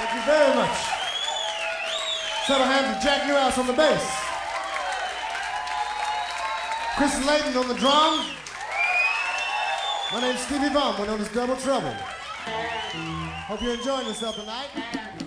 Thank you very much. Set a hand to Jack Newhouse on the bass. Chris Layton on the drums. My name's Stevie Vaughan. We're known as Double Trouble. Hope you're enjoying yourself tonight.